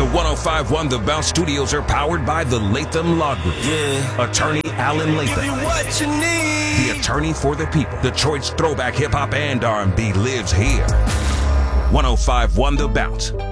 The 105.1 The Bounce Studios are powered by the Latham Law Group. Yeah. Attorney Alan Latham. What you need. The attorney for the people. Detroit's throwback hip-hop and R&B lives here. 105.1 The Bounce.